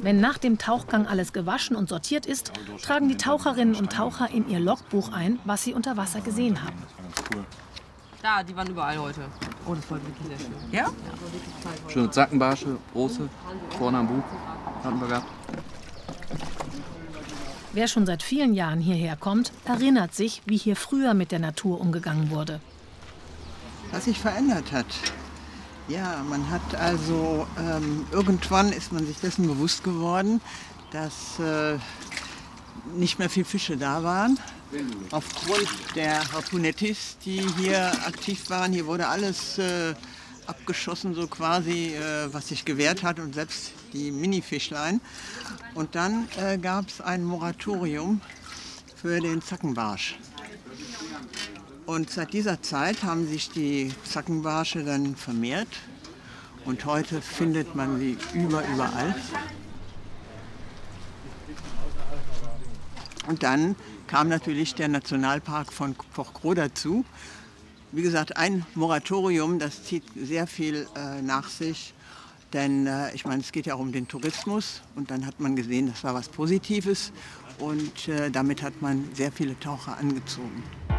Wenn nach dem Tauchgang alles gewaschen und sortiert ist, tragen die Taucherinnen und Taucher in ihr Logbuch ein, was sie unter Wasser gesehen haben. Da, die waren überall heute. Oh, das war wirklich sehr schön. Ja? Schöne Zackenbarsche, große, vorne am Bug hatten wir gehabt. Wer schon seit vielen Jahren hierher kommt, erinnert sich, wie hier früher mit der Natur umgegangen wurde. Was sich verändert hat. Ja, man hat also, irgendwann ist man sich dessen bewusst geworden, dass nicht mehr viele Fische da waren. Aufgrund der Harpunettis, die hier aktiv waren, hier wurde alles abgeschossen, so quasi, was sich gewehrt hat, und selbst die Minifischlein. Und dann gab es ein Moratorium für den Zackenbarsch. Und seit dieser Zeit haben sich die Zackenbarsche dann vermehrt. Und heute findet man sie überall. Und dann kam natürlich der Nationalpark von Pochgrau dazu. Wie gesagt, ein Moratorium, das zieht sehr viel nach sich. Denn ich meine, es geht ja auch um den Tourismus. Und dann hat man gesehen, das war was Positives. Und damit hat man sehr viele Taucher angezogen.